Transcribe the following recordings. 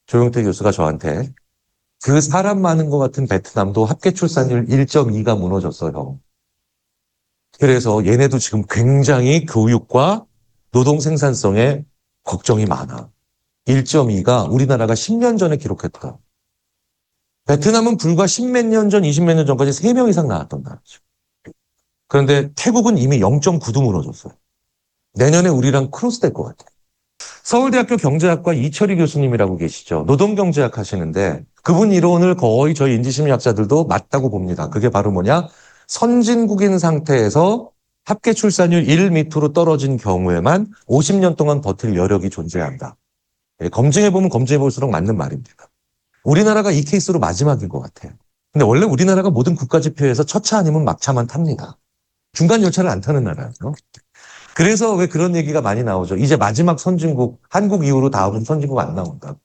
조용태 교수가 저한테 그 사람 많은 것 같은 베트남도 합계 출산율 1.2가 무너졌어요. 그래서 얘네도 지금 굉장히 교육과 노동 생산성에 걱정이 많아. 1.2가 우리나라가 10년 전에 기록했다. 베트남은 불과 10몇 년 전, 20몇 년 전까지 3명 이상 나왔던 나라죠. 그런데 태국은 이미 0.9도 무너졌어요. 내년에 우리랑 크로스될 것 같아요. 서울대학교 경제학과 이철희 교수님이라고 계시죠. 노동경제학 하시는데 그분 이론을 거의 저희 인지심리학자들도 맞다고 봅니다. 그게 바로 뭐냐? 선진국인 상태에서 합계 출산율 1 밑으로 떨어진 경우에만 50년 동안 버틸 여력이 존재한다. 예, 검증해보면 검증해볼수록 맞는 말입니다. 우리나라가 이 케이스로 마지막인 것 같아요. 근데 원래 우리나라가 모든 국가지표에서 첫차 아니면 막차만 탑니다. 중간 열차를 안 타는 나라예요. 그래서 왜 그런 얘기가 많이 나오죠. 이제 마지막 선진국, 한국 이후로 다음은 선진국 안 나온다.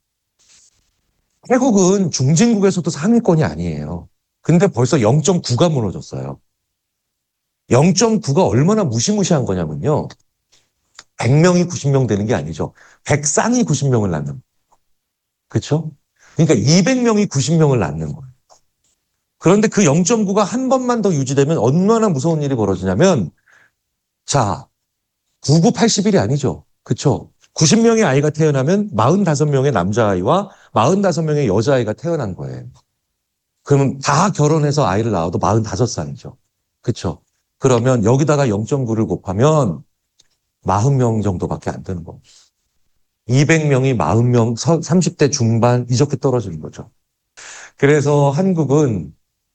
태국은 중진국에서도 상위권이 아니에요. 근데 벌써 0.9가 무너졌어요. 0.9가 얼마나 무시무시한 거냐면요. 100명이 90명 되는 게 아니죠. 100쌍이 90명을 낳는. 그렇죠? 그러니까 200명이 90명을 낳는 거예요. 그런데 그 0.9가 한 번만 더 유지되면 얼마나 무서운 일이 벌어지냐면 자, 99, 80일이 아니죠. 그렇죠? 90명의 아이가 태어나면 45명의 남자아이와 45명의 여자아이가 태어난 거예요. 그러면 다 결혼해서 아이를 낳아도 45살이죠. 그렇죠? 그러면 여기다가 0.9를 곱하면 40명 정도밖에 안 되는 겁니다. 200명이 40명, 30대 중반 이렇게 떨어지는 거죠. 그래서 한국은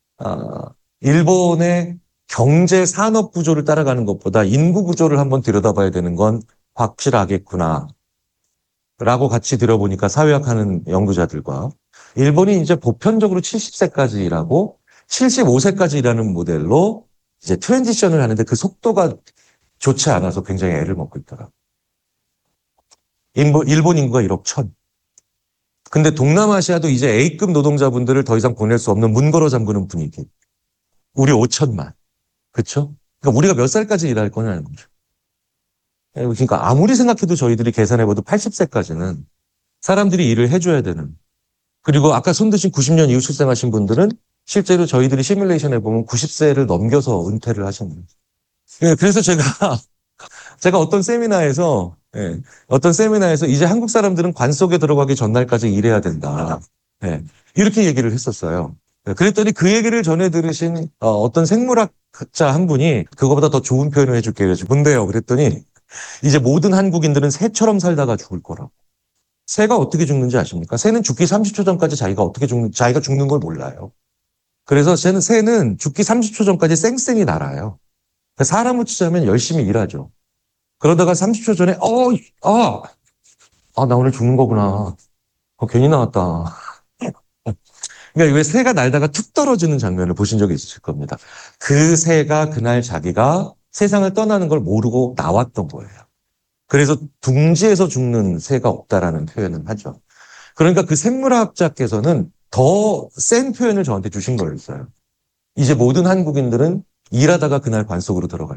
일본의 경제 산업 구조를 따라가는 것보다 인구 구조를 한번 들여다봐야 되는 건 확실하겠구나. 라고 같이 들어보니까 사회학하는 연구자들과 일본이 이제 보편적으로 70세까지 일하고 75세까지 일하는 모델로 이제 트랜지션을 하는데 그 속도가 좋지 않아서 굉장히 애를 먹고 있더라. 일본 인구가 1억 1천. 근데 동남아시아도 이제 A급 노동자분들을 더 이상 보낼 수 없는 문 걸어 잠그는 분위기. 우리 5천만. 그렇죠? 그러니까 우리가 몇 살까지 일할 거냐는 거죠. 그러니까 아무리 생각해도 저희들이 계산해봐도 80세까지는 사람들이 일을 해줘야 되는. 그리고 아까 손 드신 90년 이후 출생하신 분들은 실제로 저희들이 시뮬레이션 해보면 90세를 넘겨서 은퇴를 하셨는. 예, 그래서 제가 어떤 세미나에서 이제 한국 사람들은 관 속에 들어가기 전날까지 일해야 된다. 예, 이렇게 얘기를 했었어요. 예, 그랬더니 그 얘기를 전해 들으신 어떤 생물학자 한 분이 그거보다 더 좋은 표현을 해줄게요. 그래서 뭔데요? 그랬더니 이제 모든 한국인들은 새처럼 살다가 죽을 거라고. 새가 어떻게 죽는지 아십니까? 새는 죽기 30초 전까지 자기가 죽는 걸 몰라요. 그래서 새는 죽기 30초 전까지 쌩쌩이 날아요. 사람을 치자면 열심히 일하죠. 그러다가 30초 전에, 나 오늘 죽는 거구나. 괜히 나왔다. 그러니까 왜 새가 날다가 툭 떨어지는 장면을 보신 적이 있으실 겁니다. 그 새가 그날 자기가 세상을 떠나는 걸 모르고 나왔던 거예요. 그래서 둥지에서 죽는 새가 없다라는 표현을 하죠. 그러니까 그 생물학자께서는 더 센 표현을 저한테 주신 거였어요. 이제 모든 한국인들은 일하다가 그날 관 속으로 들어갈.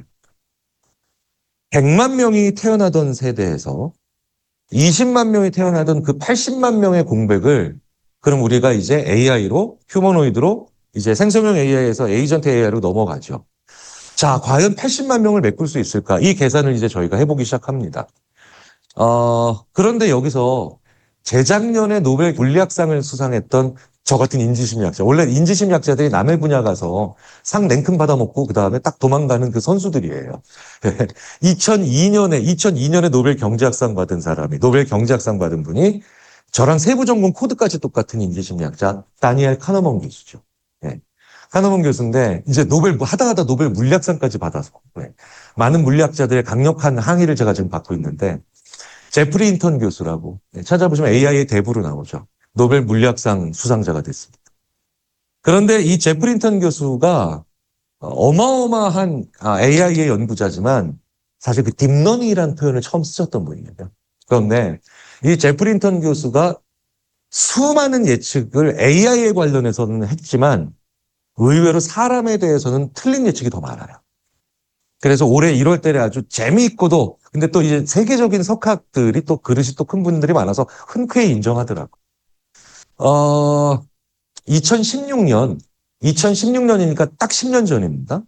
100만 명이 태어나던 세대에서 20만 명이 태어나던 그 80만 명의 공백을 그럼 우리가 이제 AI로 휴머노이드로 이제 생성형 AI에서 에이전트 AI로 넘어가죠. 자, 과연 80만 명을 메꿀 수 있을까? 이 계산을 이제 저희가 해보기 시작합니다. 그런데 여기서 재작년에 노벨 물리학상을 수상했던 저 같은 인지심리학자. 원래 인지심리학자들이 남의 분야 가서 상 냉큼 받아먹고 그 다음에 딱 도망가는 그 선수들이에요. 2002년에 노벨 경제학상 받은 사람이, 노벨 경제학상 받은 분이 저랑 세부 전공 코드까지 똑같은 인지심리학자 다니엘 카너먼 교수죠. 예. 카너먼 교수인데 이제 하다 노벨 물리학상까지 받아서 많은 물리학자들의 강력한 항의를 제가 지금 받고 있는데 제프리 인턴 교수라고 찾아보시면 AI의 대부로 나오죠. 노벨 물리학상 수상자가 됐습니다. 그런데 이 제프리 인턴 교수가 어마어마한 AI의 연구자지만 사실 그 딥러닝이라는 표현을 처음 쓰셨던 분이에요. 그런데 이 제프리 인턴 교수가 수많은 예측을 AI에 관련해서는 했지만 의외로 사람에 대해서는 틀린 예측이 더 많아요. 그래서 올해 1월 달에 아주 재미있고도 근데 또 이제 세계적인 석학들이 또 그릇이 또 큰 분들이 많아서 흔쾌히 인정하더라고. 어, 2016년, 2016년이니까 딱 10년 전입니다.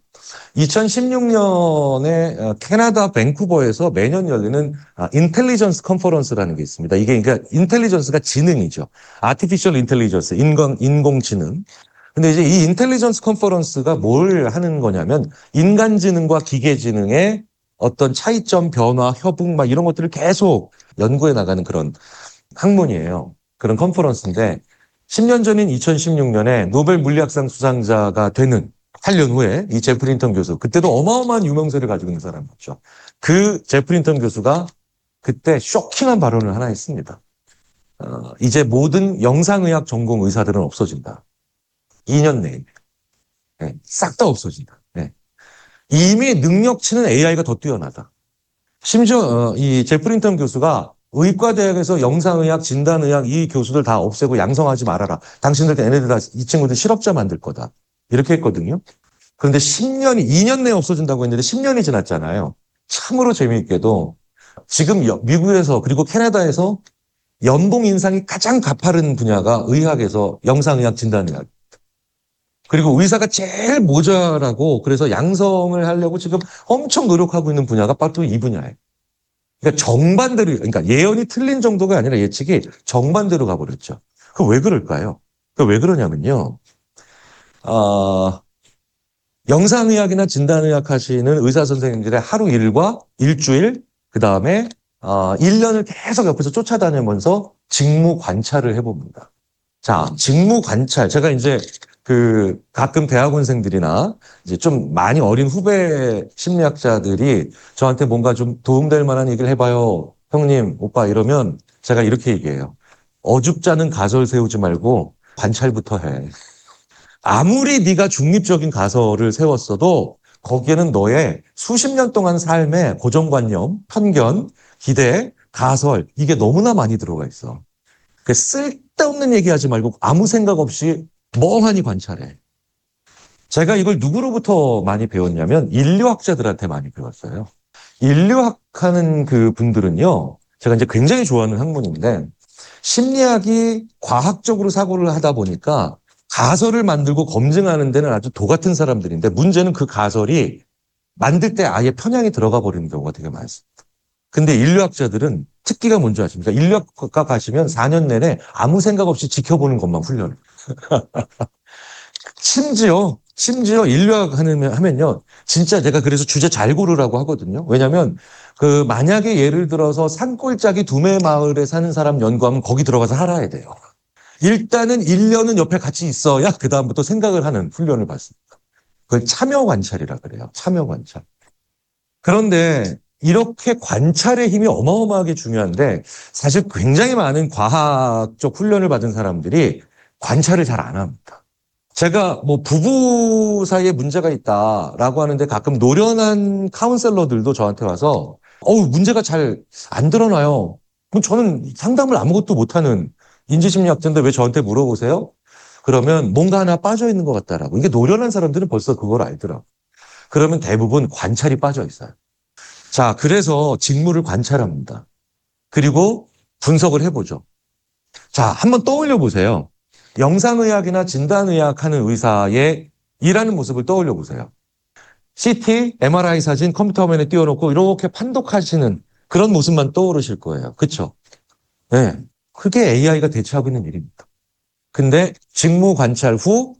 2016년에 캐나다 밴쿠버에서 매년 열리는 인텔리전스 컨퍼런스라는 게 있습니다. 이게 그러니까 인텔리전스가 지능이죠. 아티피셜 인텔리전스, 인공지능. 근데 이제 이 인텔리전스 컨퍼런스가 뭘 하는 거냐면 인간 지능과 기계 지능의 어떤 차이점, 변화, 협응 막 이런 것들을 계속 연구해 나가는 그런 학문이에요. 그런 컨퍼런스인데 10년 전인 2016년에 노벨 물리학상 수상자가 되는 8년 후에 이 제프린턴 교수, 그때도 어마어마한 유명세를 가지고 있는 사람이었죠. 그 제프린턴 교수가 그때 쇼킹한 발언을 하나 했습니다. 이제 모든 영상의학 전공 의사들은 없어진다. 2년 내에. 네, 싹 다 없어진다. 네. 이미 능력치는 AI가 더 뛰어나다. 심지어 이 제프린턴 교수가 의과대학에서 영상의학, 진단의학 이 교수들 다 없애고 양성하지 말아라. 당신들 얘네들 다 이 친구들 실업자 만들 거다. 이렇게 했거든요. 그런데 10년이 2년 내에 없어진다고 했는데 10년이 지났잖아요. 참으로 재미있게도 지금 미국에서 그리고 캐나다에서 연봉 인상이 가장 가파른 분야가 의학에서 영상의학, 진단의학. 그리고 의사가 제일 모자라고 그래서 양성을 하려고 지금 엄청 노력하고 있는 분야가 바로 이 분야예요. 그러니까 정반대로, 그러니까 예언이 틀린 정도가 아니라 예측이 정반대로 가버렸죠. 그 왜 그럴까요? 그 왜 그러냐면요. 아, 영상의학이나 진단의학 하시는 의사 선생님들의 하루 일과 일주일, 그 다음에 1년을 계속 옆에서 쫓아다니면서 직무 관찰을 해봅니다. 자, 직무 관찰. 제가 이제 가끔 대학원생들이나 이제 좀 많이 어린 후배 심리학자들이 저한테 뭔가 좀 도움될 만한 얘기를 해봐요. 형님, 오빠 이러면 제가 이렇게 얘기해요. 어줍잖은 가설 세우지 말고 관찰부터 해. 아무리 네가 중립적인 가설을 세웠어도 거기에는 너의 수십 년 동안 삶의 고정관념, 편견, 기대, 가설 이게 너무나 많이 들어가 있어. 그 쓸데없는 얘기하지 말고 아무 생각 없이 멍하니 관찰해. 제가 이걸 누구로부터 많이 배웠냐면 인류학자들한테 많이 배웠어요. 인류학하는 그 분들은요, 제가 이제 굉장히 좋아하는 학문인데 심리학이 과학적으로 사고를 하다 보니까 가설을 만들고 검증하는 데는 아주 도 같은 사람들인데 문제는 그 가설이 만들 때 아예 편향이 들어가 버리는 경우가 되게 많습니다. 근데 인류학자들은 특기가 뭔지 아십니까? 인류학과 가시면 4년 내내 아무 생각 없이 지켜보는 것만 훈련을. 심지어 인류학 하면요. 진짜 내가 그래서 주제 잘 고르라고 하거든요. 왜냐면 만약에 예를 들어서 산골짜기 두메 마을에 사는 사람 연구하면 거기 들어가서 살아야 돼요. 일단은 1년은 옆에 같이 있어야 그다음부터 생각을 하는 훈련을 받습니다. 그걸 참여 관찰이라 그래요. 참여 관찰. 그런데 이렇게 관찰의 힘이 어마어마하게 중요한데 사실 굉장히 많은 과학적 훈련을 받은 사람들이 관찰을 잘 안 합니다. 제가 뭐 부부 사이에 문제가 있다라고 하는데 가끔 노련한 카운셀러들도 저한테 와서 문제가 잘 안 드러나요. 그럼 저는 상담을 아무것도 못하는 인지심리학자인데 왜 저한테 물어보세요? 그러면 뭔가 하나 빠져 있는 것 같다라고. 이게 노련한 사람들은 벌써 그걸 알더라고. 그러면 대부분 관찰이 빠져 있어요. 자, 그래서 직무를 관찰합니다. 그리고 분석을 해보죠. 자, 한번 떠올려 보세요. 영상의학이나 진단의학 하는 의사의 일하는 모습을 떠올려 보세요. CT, MRI 사진 컴퓨터 화면에 띄워놓고 이렇게 판독하시는 그런 모습만 떠오르실 거예요. 그렇죠? 네. 그게 AI가 대체하고 있는 일입니다. 근데 직무 관찰 후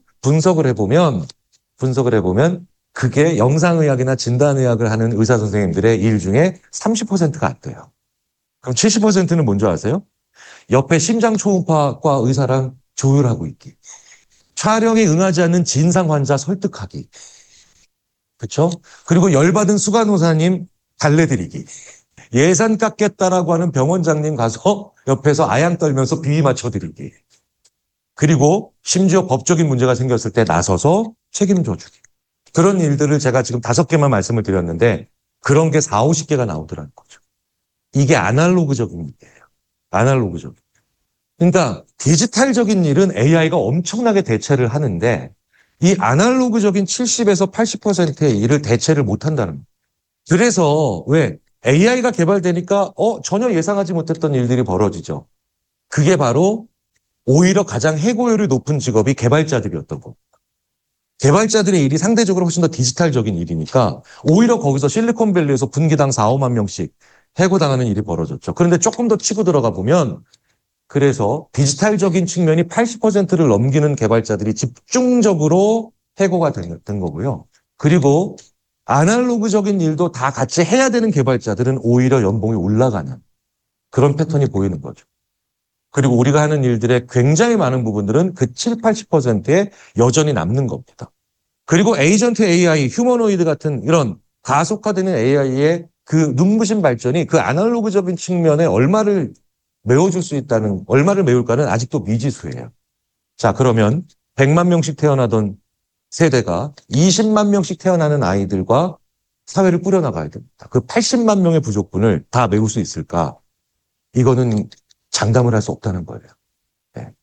분석을 해보면 그게 영상의학이나 진단의학을 하는 의사 선생님들의 일 중에 30%가 안 돼요. 그럼 70%는 뭔지 아세요? 옆에 심장초음파과 의사랑 조율하고 있기. 촬영에 응하지 않는 진상 환자 설득하기. 그렇죠? 그리고 열받은 수간호사님 달래드리기. 예산 깎겠다라고 하는 병원장님 가서 옆에서 아양 떨면서 비위 맞춰드리기. 그리고 심지어 법적인 문제가 생겼을 때 나서서 책임져 주기. 그런 일들을 제가 지금 5개만 말씀을 드렸는데 그런 게 4, 50개가 나오더라는 거죠. 이게 아날로그적인 일이에요. 아날로그적. 그러니까 디지털적인 일은 AI가 엄청나게 대체를 하는데 이 아날로그적인 70에서 80%의 일을 대체를 못한다는 거예요. 그래서 왜 AI가 개발되니까 전혀 예상하지 못했던 일들이 벌어지죠. 그게 바로 오히려 가장 해고율이 높은 직업이 개발자들이었던 거. 개발자들의 일이 상대적으로 훨씬 더 디지털적인 일이니까 오히려 거기서 실리콘밸리에서 분기당 4, 5만 명씩 해고당하는 일이 벌어졌죠. 그런데 조금 더 치고 들어가 보면 그래서 디지털적인 측면이 80%를 넘기는 개발자들이 집중적으로 해고가 된 거고요. 그리고 아날로그적인 일도 다 같이 해야 되는 개발자들은 오히려 연봉이 올라가는 그런 패턴이 보이는 거죠. 그리고 우리가 하는 일들의 굉장히 많은 부분들은 그 7, 80%에 여전히 남는 겁니다. 그리고 에이전트 AI, 휴머노이드 같은 이런 가속화되는 AI의 그 눈부신 발전이 그 아날로그적인 측면에 얼마를 메워줄 수 있다는, 얼마를 메울까는 아직도 미지수예요. 자, 그러면 100만 명씩 태어나던 세대가 20만 명씩 태어나는 아이들과 사회를 꾸려나가야 됩니다. 그 80만 명의 부족분을 다 메울 수 있을까? 이거는 장담을 할 수 없다는 거예요. 네.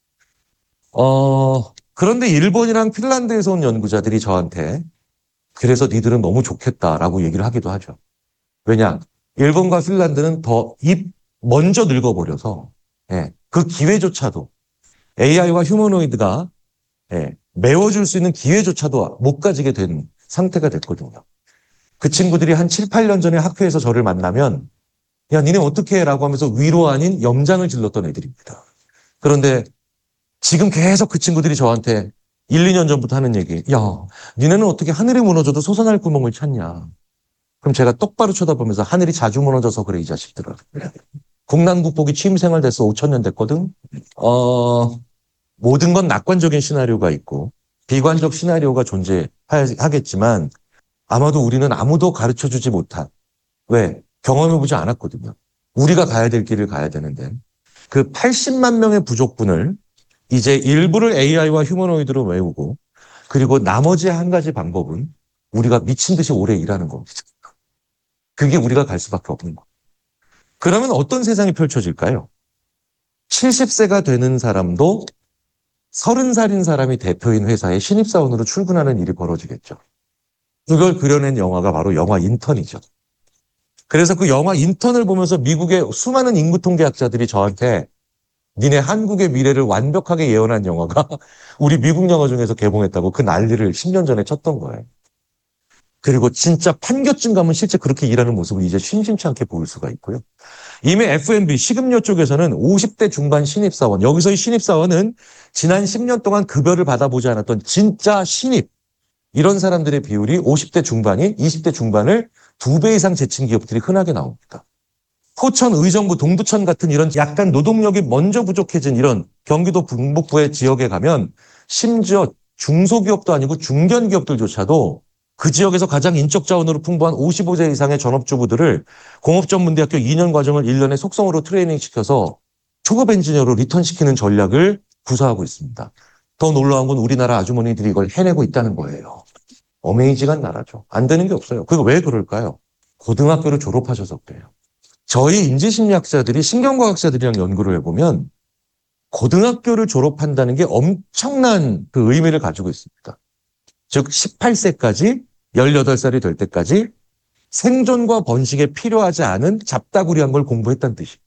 그런데 일본이랑 핀란드에서 온 연구자들이 저한테 그래서 니들은 너무 좋겠다라고 얘기를 하기도 하죠. 왜냐? 일본과 핀란드는 먼저 늙어버려서 예, 그 기회조차도 AI와 휴머노이드가 메워줄 수 있는 기회조차도 못 가지게 된 상태가 됐거든요. 그 친구들이 한 7, 8년 전에 학교에서 저를 만나면 야, 니네 어떻게 해? 라고 하면서 위로 아닌 염장을 질렀던 애들입니다. 그런데 지금 계속 그 친구들이 저한테 1, 2년 전부터 하는 얘기. 야, 니네는 어떻게 하늘이 무너져도 솟아날 구멍을 찾냐. 그럼 제가 똑바로 쳐다보면서 하늘이 자주 무너져서 그래, 이 자식들아. 국난국복이 취임생활 됐어. 5천 년 됐거든. 모든 건 낙관적인 시나리오가 있고 비관적 시나리오가 존재하겠지만 아마도 우리는 아무도 가르쳐주지 못한 왜? 경험해보지 않았거든요. 우리가 가야 될 길을 가야 되는데 그 80만 명의 부족분을 이제 일부를 AI와 휴머노이드로 외우고 그리고 나머지 한 가지 방법은 우리가 미친 듯이 오래 일하는 겁니다. 그게 우리가 갈 수밖에 없는 거예요. 그러면 어떤 세상이 펼쳐질까요? 70세가 되는 사람도 30살인 사람이 대표인 회사에 신입사원으로 출근하는 일이 벌어지겠죠. 그걸 그려낸 영화가 바로 영화 인턴이죠. 그래서 그 영화 인턴을 보면서 미국의 수많은 인구통계학자들이 저한테 니네 한국의 미래를 완벽하게 예언한 영화가 우리 미국 영화 중에서 개봉했다고 그 난리를 10년 전에 쳤던 거예요. 그리고 진짜 판교쯤 가면 실제 그렇게 일하는 모습을 이제 심심치 않게 보일 수가 있고요. 이미 F&B 식음료 쪽에서는 50대 중반 신입사원, 여기서의 신입사원은 지난 10년 동안 급여를 받아보지 않았던 진짜 신입, 이런 사람들의 비율이 50대 중반이 20대 중반을 2배 이상 제친 기업들이 흔하게 나옵니다. 포천, 의정부, 동두천 같은 이런 약간 노동력이 먼저 부족해진 이런 경기도 북부의 지역에 가면 심지어 중소기업도 아니고 중견기업들조차도 그 지역에서 가장 인적 자원으로 풍부한 55세 이상의 전업주부들을 공업전문대학교 2년 과정을 1년에 속성으로 트레이닝 시켜서 초급 엔지니어로 리턴시키는 전략을 구사하고 있습니다. 더 놀라운 건 우리나라 아주머니들이 이걸 해내고 있다는 거예요. 어메이징한 나라죠. 안 되는 게 없어요. 그거 왜 그럴까요? 고등학교를 졸업하셔서 그래요. 저희 인지심리학자들이 신경과학자들이랑 연구를 해보면 고등학교를 졸업한다는 게 엄청난 그 의미를 가지고 있습니다. 즉 18세까지 18살이 될 때까지 생존과 번식에 필요하지 않은 잡다구리한 걸 공부했다는 뜻이에요.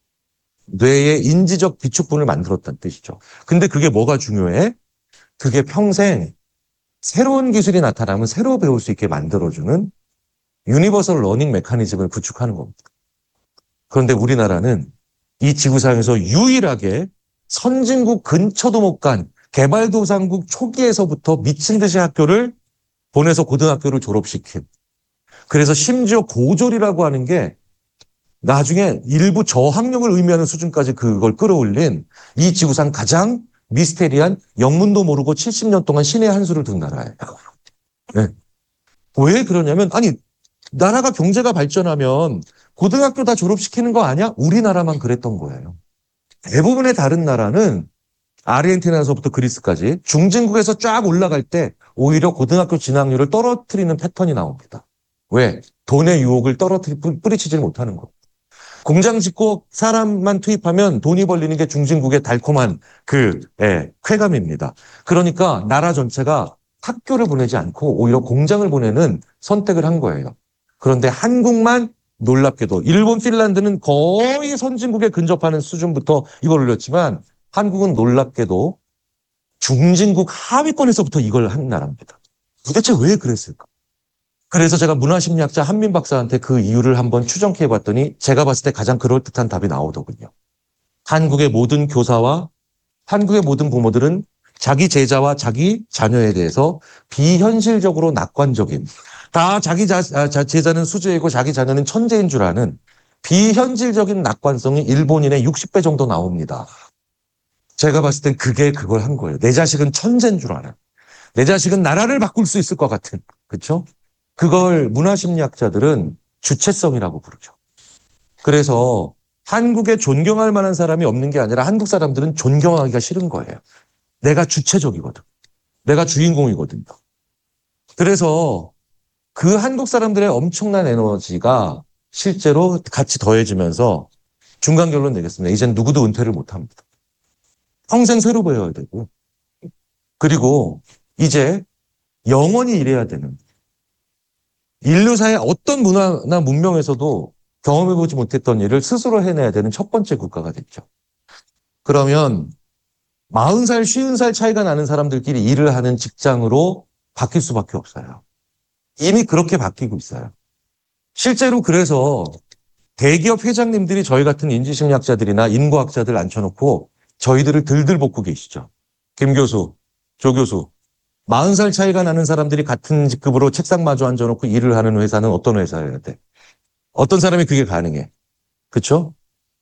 뇌의 인지적 비축분을 만들었다는 뜻이죠. 근데 그게 뭐가 중요해? 그게 평생 새로운 기술이 나타나면 새로 배울 수 있게 만들어주는 유니버설 러닝 메커니즘을 구축하는 겁니다. 그런데 우리나라는 이 지구상에서 유일하게 선진국 근처도 못 간 개발도상국 초기에서부터 미친 듯이 학교를 보내서 고등학교를 졸업시킨. 그래서 심지어 고졸이라고 하는 게 나중에 일부 저학력을 의미하는 수준까지 그걸 끌어올린 이 지구상 가장 미스테리한 영문도 모르고 70년 동안 신의 한 수를 둔 나라예요. 네. 왜 그러냐면 아니 나라가 경제가 발전하면 고등학교 다 졸업시키는 거 아니야? 우리나라만 그랬던 거예요. 대부분의 다른 나라는 아르헨티나에서부터 그리스까지 중진국에서 쫙 올라갈 때 오히려 고등학교 진학률을 떨어뜨리는 패턴이 나옵니다. 왜? 돈의 유혹을 뿌리치질 못하는 거. 공장 짓고 사람만 투입하면 돈이 벌리는 게 중진국의 달콤한 쾌감입니다. 그러니까 나라 전체가 학교를 보내지 않고 오히려 공장을 보내는 선택을 한 거예요. 그런데 한국만 놀랍게도 일본, 핀란드는 거의 선진국에 근접하는 수준부터 이걸 올렸지만 한국은 놀랍게도 중진국 하위권에서부터 이걸 한 나라입니다. 도대체 왜 그랬을까? 그래서 제가 문화심리학자 한민 박사한테 그 이유를 한번 추정해 봤더니 제가 봤을 때 가장 그럴듯한 답이 나오더군요. 한국의 모든 교사와 한국의 모든 부모들은 자기 제자와 자기 자녀에 대해서 비현실적으로 낙관적인, 다 자기 제자는 수재이고 자기 자녀는 천재인 줄 아는 비현실적인 낙관성이 일본인의 60배 정도 나옵니다. 제가 봤을 땐 그게 그걸 한 거예요. 내 자식은 천재인 줄 아는. 내 자식은 나라를 바꿀 수 있을 것 같은. 그렇죠? 그걸 문화심리학자들은 주체성이라고 부르죠. 그래서 한국에 존경할 만한 사람이 없는 게 아니라 한국 사람들은 존경하기가 싫은 거예요. 내가 주체적이거든. 내가 주인공이거든요. 그래서 그 한국 사람들의 엄청난 에너지가 실제로 같이 더해지면서 중간 결론 내겠습니다. 이젠 누구도 은퇴를 못 합니다. 평생 새로 배워야 되고. 그리고 이제 영원히 일해야 되는 인류사의 어떤 문화나 문명에서도 경험해보지 못했던 일을 스스로 해내야 되는 첫 번째 국가가 됐죠. 그러면 40살, 50살 차이가 나는 사람들끼리 일을 하는 직장으로 바뀔 수밖에 없어요. 이미 그렇게 바뀌고 있어요. 실제로 그래서 대기업 회장님들이 저희 같은 인지심리학자들이나 인과학자들 앉혀놓고 저희들을 들들 볶고 계시죠. 김 교수, 조 교수, 40살 차이가 나는 사람들이 같은 직급으로 책상 마주 앉아놓고 일을 하는 회사는 어떤 회사여야 돼? 어떤 사람이 그게 가능해? 그렇죠?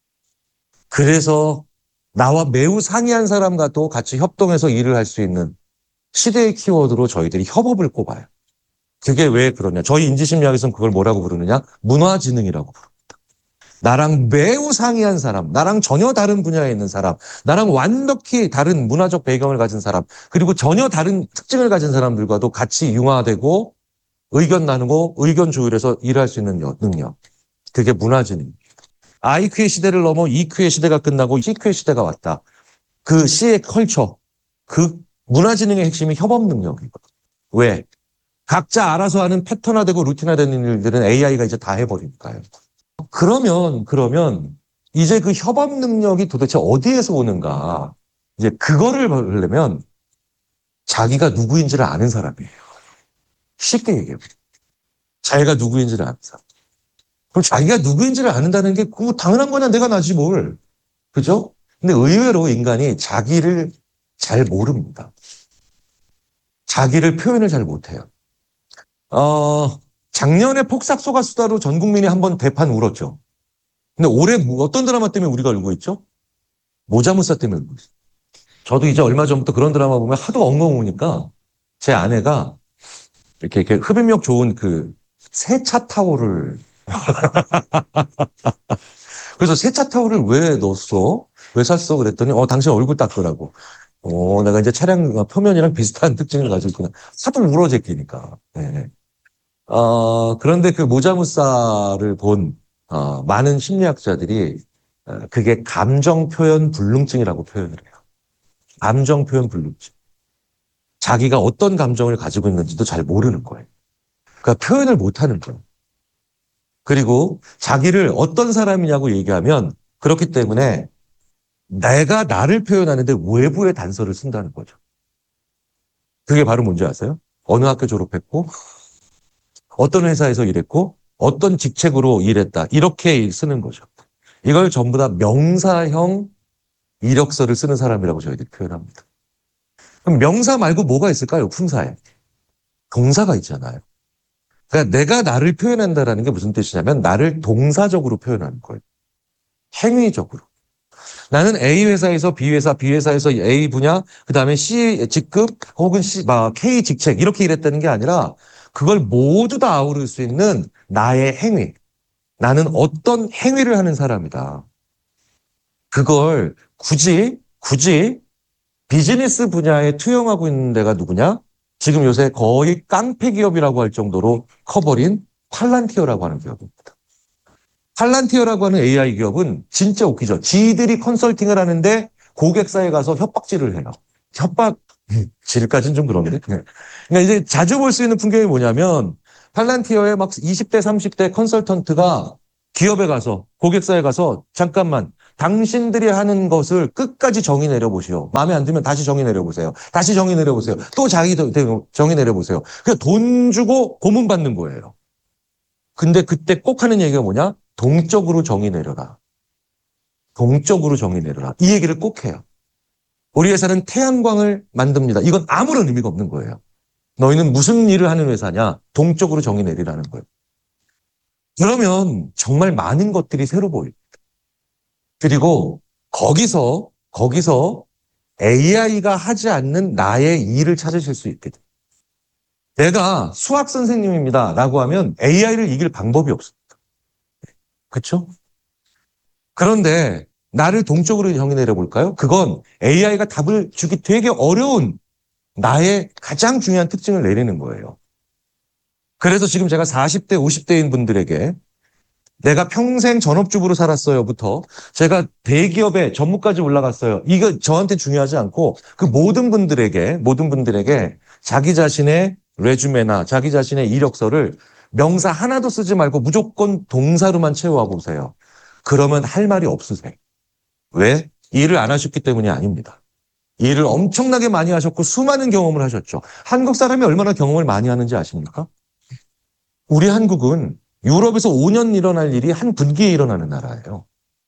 그래서 나와 매우 상이한 사람과도 같이 협동해서 일을 할 수 있는 시대의 키워드로 저희들이 협업을 꼽아요. 그게 왜 그러냐? 저희 인지심리학에서는 그걸 뭐라고 부르느냐? 문화지능이라고 부릅니다. 나랑 매우 상이한 사람, 나랑 전혀 다른 분야에 있는 사람, 나랑 완벽히 다른 문화적 배경을 가진 사람, 그리고 전혀 다른 특징을 가진 사람들과도 같이 융화되고 의견 나누고 의견 조율해서 일할 수 있는 능력. 그게 문화지능. IQ의 시대를 넘어 EQ의 시대가 끝나고 CQ의 시대가 왔다. 그 C의 컬처, 그 문화지능의 핵심이 협업 능력이거든. 왜? 각자 알아서 하는 패턴화되고 루틴화되는 일들은 AI가 이제 다 해버리니까요. 그러면 이제 그 협업 능력이 도대체 어디에서 오는가? 이제 그거를 보려면 자기가 누구인지를 아는 사람이에요. 쉽게 얘기해요. 자기가 누구인지를 아는 사람. 그럼 자기가 누구인지를 아는다는 게 그 당연한 거냐? 내가 나지 뭘. 그죠? 근데 의외로 인간이 자기를 잘 모릅니다. 자기를 표현을 잘 못해요. 작년에 폭삭소가 수다로 전 국민이 한번 대판 울었죠. 근데 올해 어떤 드라마 때문에 우리가 울고 있죠? 모자무사 때문에 울고 있어요. 저도 이제 얼마 전부터 그런 드라마 보면 하도 엉엉 우니까 제 아내가 이렇게 흡입력 좋은 그 세차 타월을 그래서 세차 타월을 왜 넣었어? 왜 샀어? 그랬더니 당신 얼굴 닦으라고. 내가 이제 차량 표면이랑 비슷한 특징을 가지고 있구나. 하도 울어 제끼니까. 네. 그런데 그 모자무사를 본 많은 심리학자들이 그게 감정 표현 불능증이라고 표현을 해요. 감정 표현 불능증. 자기가 어떤 감정을 가지고 있는지도 잘 모르는 거예요. 그러니까 표현을 못하는 거예요. 그리고 자기를 어떤 사람이냐고 얘기하면 그렇기 때문에 내가 나를 표현하는데 외부의 단서를 쓴다는 거죠. 그게 바로 뭔지 아세요? 어느 학교 졸업했고 어떤 회사에서 일했고 어떤 직책으로 일했다. 이렇게 쓰는 거죠. 이걸 전부 다 명사형 이력서를 쓰는 사람이라고 저희들이 표현합니다. 그럼 명사 말고 뭐가 있을까요? 품사에. 동사가 있잖아요. 그러니까 내가 나를 표현한다라는 게 무슨 뜻이냐면 나를 동사적으로 표현하는 거예요. 행위적으로. 나는 A 회사에서 B 회사, B 회사에서 A 분야, 그 다음에 C 직급 혹은 K 직책 이렇게 일했다는 게 아니라 그걸 모두 다 아우를 수 있는 나의 행위. 나는 어떤 행위를 하는 사람이다. 그걸 굳이 비즈니스 분야에 투영하고 있는 데가 누구냐? 지금 요새 거의 깡패 기업이라고 할 정도로 커버린 팔란티어라고 하는 기업입니다. 팔란티어라고 하는 AI 기업은 진짜 웃기죠. 지들이 컨설팅을 하는데 고객사에 가서 협박질을 해요. 협박질까지는 좀 그런데. 네. 그러니까 이제 자주 볼 수 있는 풍경이 뭐냐면 팔란티어의 막 20대, 30대 컨설턴트가 기업에 가서 고객사에 가서 잠깐만 당신들이 하는 것을 끝까지 정의 내려보시오. 마음에 안 들면 다시 정의 내려보세요. 다시 정의 내려보세요. 또 정의 내려보세요. 그냥 돈 주고 고문받는 거예요. 근데 그때 꼭 하는 얘기가 뭐냐? 동적으로 정의 내려라. 동적으로 정의 내려라. 이 얘기를 꼭 해요. 우리 회사는 태양광을 만듭니다. 이건 아무런 의미가 없는 거예요. 너희는 무슨 일을 하는 회사냐? 동적으로 정의 내리라는 거예요. 그러면 정말 많은 것들이 새로 보여요. 그리고 거기서 AI가 하지 않는 나의 일을 찾으실 수 있게 돼요. 내가 수학 선생님입니다 라고 하면 AI를 이길 방법이 없습니다. 그렇죠? 그런데 나를 동적으로 정의 내려볼까요? 그건 AI가 답을 주기 되게 어려운 나의 가장 중요한 특징을 내리는 거예요. 그래서 지금 제가 40대, 50대인 분들에게 내가 평생 전업주부로 살았어요부터 제가 대기업에 전무까지 올라갔어요. 이거 저한테 중요하지 않고 그 모든 분들에게 자기 자신의 레주메나 자기 자신의 이력서를 명사 하나도 쓰지 말고 무조건 동사로만 채워와 보세요. 그러면 할 말이 없으세요. 왜? 일을 안 하셨기 때문이 아닙니다. 일을 엄청나게 많이 하셨고 수많은 경험을 하셨죠. 한국 사람이 얼마나 경험을 많이 하는지 아십니까? 우리 한국은 유럽에서 5년 일어날 일이 한 분기에 일어나는 나라예요.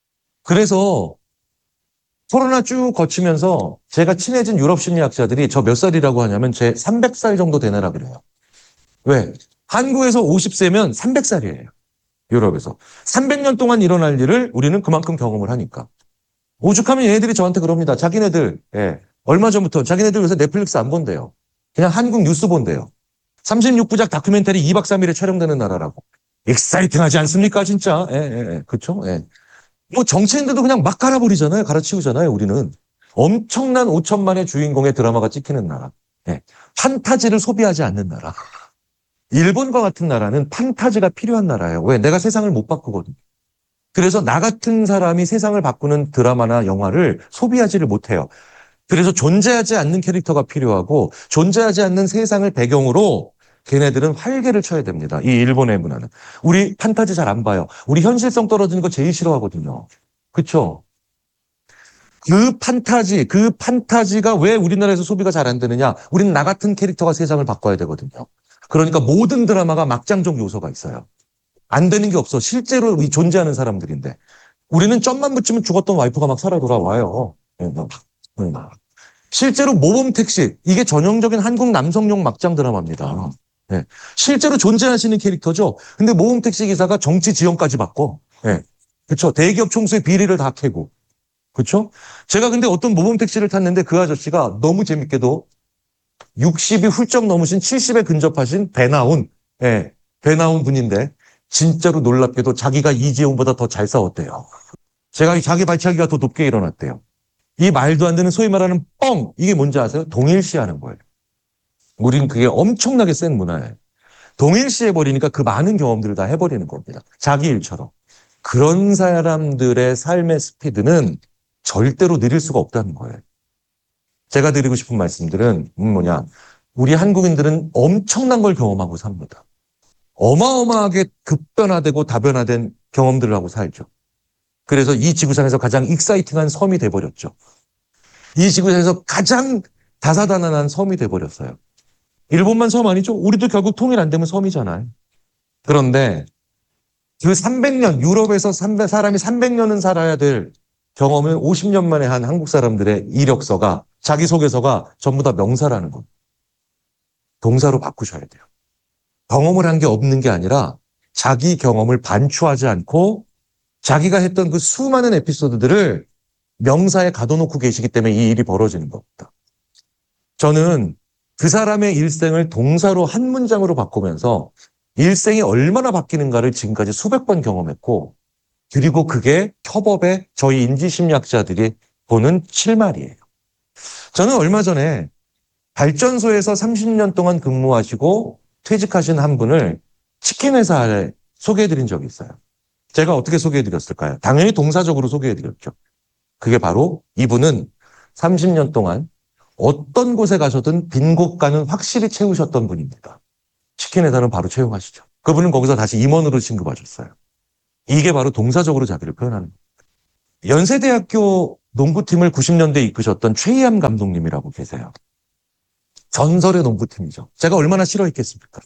그래서 코로나 쭉 거치면서 제가 친해진 유럽 심리학자들이 저 몇 살이라고 하냐면 제 300살 정도 되느라 그래요. 왜? 한국에서 50세면 300살이에요. 유럽에서. 300년 동안 일어날 일을 우리는 그만큼 경험을 하니까. 오죽하면 얘네들이 저한테 그럽니다. 자기네들, 얼마 전부터 자기네들 요새 넷플릭스 안 본대요. 그냥 한국 뉴스 본대요. 36부작 다큐멘터리 2박 3일에 촬영되는 나라라고. 익사이팅하지 않습니까, 진짜? 그쵸? 뭐 정치인들도 그냥 막 갈아버리잖아요. 갈아치우잖아요, 우리는. 엄청난 5천만의 주인공의 드라마가 찍히는 나라. 판타지를 소비하지 않는 나라. 일본과 같은 나라는 판타지가 필요한 나라예요. 왜? 내가 세상을 못 바꾸거든. 그래서 나 같은 사람이 세상을 바꾸는 드라마나 영화를 소비하지를 못해요. 그래서 존재하지 않는 캐릭터가 필요하고 존재하지 않는 세상을 배경으로 걔네들은 활개를 쳐야 됩니다. 이 일본의 문화는. 우리 판타지 잘 안 봐요. 우리 현실성 떨어지는 거 제일 싫어하거든요. 그렇죠? 그 판타지가 왜 우리나라에서 소비가 잘 안 되느냐? 우리는 나 같은 캐릭터가 세상을 바꿔야 되거든요. 그러니까 모든 드라마가 막장적 요소가 있어요. 안 되는 게 없어. 실제로 존재하는 사람들인데. 우리는 점만 붙이면 죽었던 와이프가 막 살아 돌아와요. 실제로 모범택시, 이게 전형적인 한국 남성용 막장 드라마입니다. 실제로 존재하시는 캐릭터죠. 근데 모범택시 기사가 정치 지원까지 받고, 그렇죠. 대기업 총수의 비리를 다 캐고, 그렇죠. 제가 근데 어떤 모범택시를 탔는데 그 아저씨가 너무 재밌게도 60이 훌쩍 넘으신 70에 근접하신 배 나온 분인데 진짜로 놀랍게도 자기가 이재용보다 더 잘 싸웠대요. 자기 발차기가 더 높게 일어났대요. 이 말도 안 되는 소위 말하는 뻥, 이게 뭔지 아세요? 동일시하는 거예요. 우린 그게 엄청나게 센 문화예요. 동일시해버리니까 그 많은 경험들을 다 해버리는 겁니다. 자기 일처럼. 그런 사람들의 삶의 스피드는 절대로 느릴 수가 없다는 거예요. 제가 드리고 싶은 말씀들은 뭐냐. 우리 한국인들은 엄청난 걸 경험하고 삽니다. 어마어마하게 급변화되고 다변화된 경험들을 하고 살죠. 그래서 이 지구상에서 가장 익사이팅한 섬이 돼버렸죠. 이 지구상에서 가장 다사다난한 섬이 돼버렸어요. 일본만 섬 아니죠? 우리도 결국 통일 안 되면 섬이잖아요. 그런데 그 300년, 유럽에서 사람이 300년은 살아야 될 경험을 50년 만에 한 한국 사람들의 이력서가, 자기소개서가 전부 다 명사라는 겁니다. 동사로 바꾸셔야 돼요. 경험을 한 게 없는 게 아니라 자기 경험을 반추하지 않고 자기가 했던 그 수많은 에피소드들을 명사에 가둬놓고 계시기 때문에 이 일이 벌어지는 겁니다. 저는 그 사람의 일생을 동사로 한 문장으로 바꾸면서 일생이 얼마나 바뀌는가를 지금까지 수백 번 경험했고, 그리고 그게 협업에 저희 인지심리학자들이 보는 실마리예요. 저는 얼마 전에 발전소에서 30년 동안 근무하시고 퇴직하신 한 분을 치킨 회사에 소개해드린 적이 있어요. 제가 어떻게 소개해드렸을까요? 당연히 동사적으로 소개해드렸죠. 그게 바로 이분은 30년 동안 어떤 곳에 가셔든 빈 곳간은 확실히 채우셨던 분입니다. 치킨 회사는 바로 채용하시죠. 그분은 거기서 다시 임원으로 진급하셨어요. 이게 바로 동사적으로 자기를 표현하는 겁니다. 연세대학교 농구팀을 90년대에 이끄셨던 최희암 감독님이라고 계세요. 전설의 농구팀이죠. 제가 얼마나 싫어했겠습니까?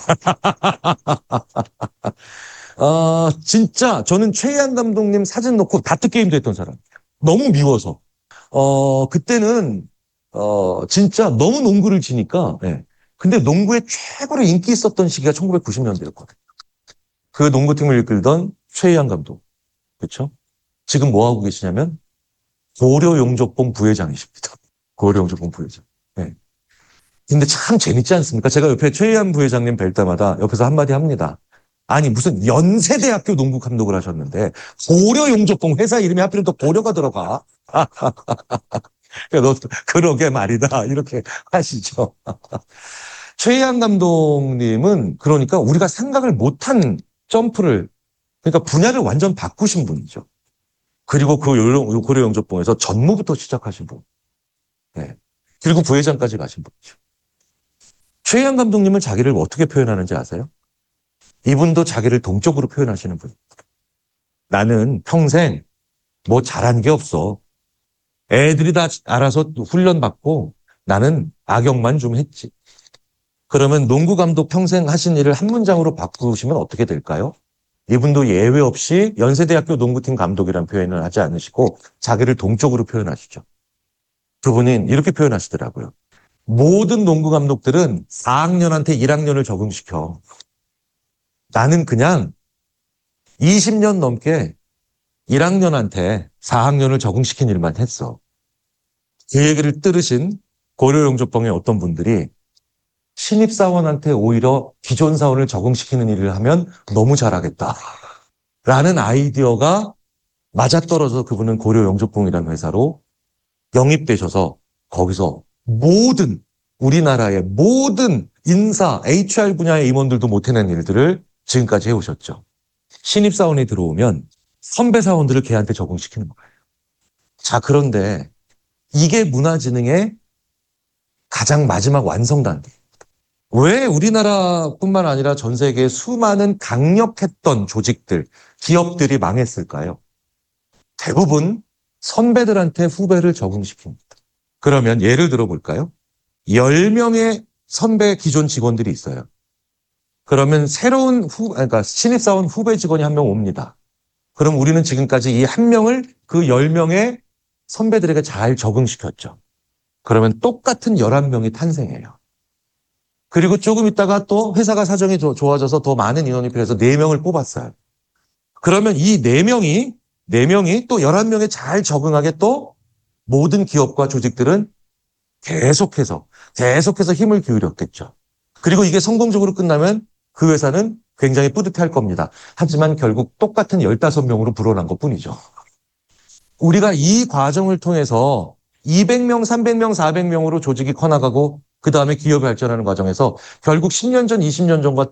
진짜 저는 최희암 감독님 사진 놓고 다트게임도 했던 사람. 너무 미워서. 그때는 진짜 너무 농구를 치니까. 예. 근데 농구에 최고로 인기 있었던 시기가 1990년대였거든요. 그 농구팀을 이끌던 최희암 감독. 그렇죠? 지금 뭐 하고 계시냐면 고려용접봉 부회장이십니다. 고려용접봉 부회장. 네. 근데 참 재밌지 않습니까? 제가 옆에 최희암 부회장님 뵐 때마다 옆에서 한마디 합니다. 아니 무슨 연세대학교 농구 감독을 하셨는데 고려용접봉 회사 이름이 하필 또 고려가 들어가. 너 그러게 말이다 이렇게 하시죠. 최희암 감독님은 그러니까 우리가 생각을 못한 점프를 그러니까 분야를 완전 바꾸신 분이죠. 그리고 그 고려용접봉에서 전무부터 시작하신 분. 네. 그리고 부회장까지 가신 분이죠. 최희양 감독님은 자기를 어떻게 표현하는지 아세요? 이분도 자기를 동적으로 표현하시는 분입니다. 나는 평생 뭐 잘한 게 없어. 애들이 다 알아서 훈련받고 나는 악역만 좀 했지. 그러면 농구 감독 평생 하신 일을 한 문장으로 바꾸시면 어떻게 될까요? 이분도 예외 없이 연세대학교 농구팀 감독이라는 표현을 하지 않으시고 자기를 동적으로 표현하시죠. 그분은 이렇게 표현하시더라고요. 모든 농구 감독들은 4학년한테 1학년을 적응시켜. 나는 그냥 20년 넘게 1학년한테 4학년을 적응시킨 일만 했어. 그 얘기를 들으신 고려용접봉의 어떤 분들이 신입사원한테 오히려 기존 사원을 적응시키는 일을 하면 너무 잘하겠다. 라는 아이디어가 맞아떨어져서 그분은 고려용접봉이라는 회사로 영입되셔서 거기서 모든 우리나라의 모든 인사, HR 분야의 임원들도 못 해낸 일들을 지금까지 해오셨죠. 신입사원이 들어오면 선배 사원들을 걔한테 적응시키는 거예요. 자, 그런데 이게 문화진흥의 가장 마지막 완성 단계. 왜 우리나라뿐만 아니라 전 세계의 수많은 강력했던 조직들, 기업들이 망했을까요? 대부분 선배들한테 후배를 적응시킵니다. 그러면 예를 들어 볼까요? 10명의 선배 기존 직원들이 있어요. 그러면 새로운 그러니까 신입사원 후배 직원이 한 명 옵니다. 그럼 우리는 지금까지 이 한 명을 그 10명의 선배들에게 잘 적응시켰죠. 그러면 똑같은 11명이 탄생해요. 그리고 조금 있다가 또 회사가 사정이 좋아져서 더 많은 인원이 필요해서 4명을 뽑았어요. 그러면 이 4명이 또 11명에 잘 적응하게 또 모든 기업과 조직들은 계속해서 힘을 기울였겠죠. 그리고 이게 성공적으로 끝나면 그 회사는 굉장히 뿌듯해할 겁니다. 하지만 결국 똑같은 15명으로 불어난 것뿐이죠. 우리가 이 과정을 통해서 200명, 300명, 400명으로 조직이 커나가고 그 다음에 기업이 발전하는 과정에서 결국 10년 전, 20년 전과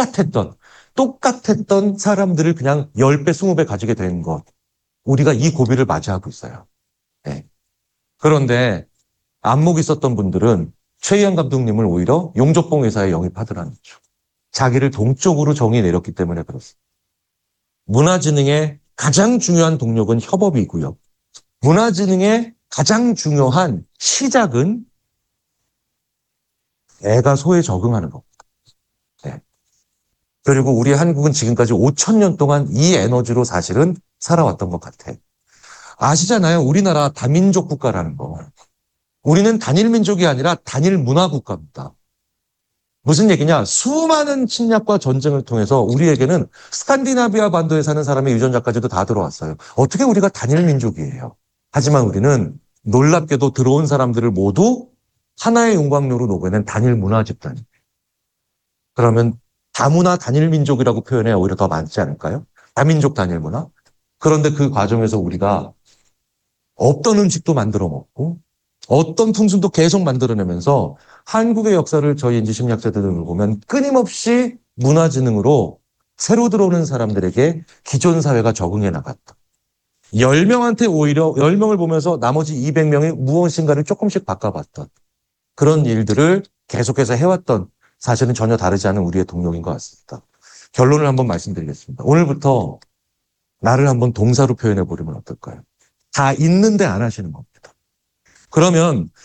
똑같았던 사람들을 그냥 10배, 20배 가지게 된 것. 우리가 이 고비를 맞이하고 있어요. 네. 그런데 안목 있었던 분들은 최희양 감독님을 오히려 용접봉 회사에 영입하더라는 거죠. 자기를 동쪽으로 정의 내렸기 때문에 그렇습니다. 문화진흥의 가장 중요한 동력은 협업이고요. 문화진흥의 가장 중요한 시작은 애가 소에 적응하는 겁니다. 네. 그리고 우리 한국은 지금까지 5천 년 동안 이 에너지로 사실은 살아왔던 것 같아. 아시잖아요. 우리나라 다민족 국가라는 거. 우리는 단일 민족이 아니라 단일 문화 국가입니다. 무슨 얘기냐? 수많은 침략과 전쟁을 통해서 우리에게는 스칸디나비아 반도에 사는 사람의 유전자까지도 다 들어왔어요. 어떻게 우리가 단일 민족이에요? 하지만 우리는 놀랍게도 들어온 사람들을 모두 하나의 용광로로 녹여낸 단일 문화 집단입니다. 그러면 다문화 단일 민족이라고 표현해야 오히려 더 많지 않을까요? 다민족 단일 문화? 그런데 그 과정에서 우리가 없던 음식도 만들어 먹고 어떤 풍습도 계속 만들어내면서 한국의 역사를 저희 인지 심리학자들을 보면 끊임없이 문화지능으로 새로 들어오는 사람들에게 기존 사회가 적응해 나갔다. 10명한테 오히려 10명을 보면서 나머지 200명이 무엇인가를 조금씩 바꿔봤던 그런 일들을 계속해서 해왔던 사실은 전혀 다르지 않은 우리의 동력인 것 같습니다. 결론을 한번 말씀드리겠습니다. 오늘부터 나를 한번 동사로 표현해 보려면 어떨까요? 다 있는데 안 하시는 겁니다. 그러면